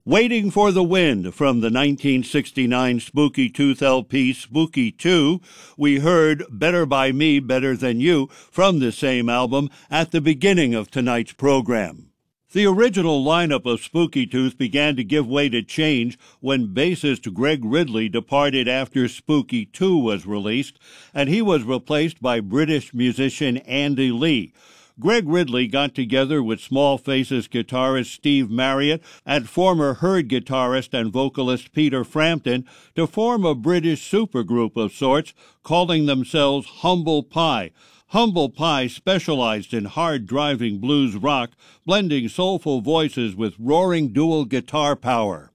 Waiting for the Wind from the 1969 Spooky Tooth LP Spooky 2, we heard Better by Me, Better Than You from the same album at the beginning of tonight's program. The original lineup of Spooky Tooth began to give way to change when bassist Greg Ridley departed after Spooky 2 was released, and he was replaced by British musician Andy Lee. Greg Ridley got together with Small Faces guitarist Steve Marriott and former Herd guitarist and vocalist Peter Frampton to form a British supergroup of sorts, calling themselves Humble Pie. Humble Pie specialized in hard-driving blues rock, blending soulful voices with roaring dual guitar power.